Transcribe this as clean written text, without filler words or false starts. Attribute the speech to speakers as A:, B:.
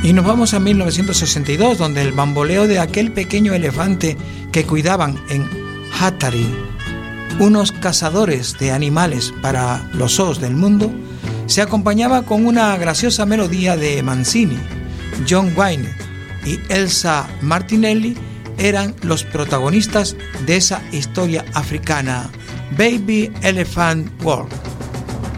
A: Y nos vamos a 1962, donde el bamboleo de aquel pequeño elefante que cuidaban en Hattari, unos cazadores de animales para los zoos del mundo, se acompañaba con una graciosa melodía de Mancini. John Wayne y Elsa Martinelli eran los protagonistas de esa historia africana, Baby Elephant World.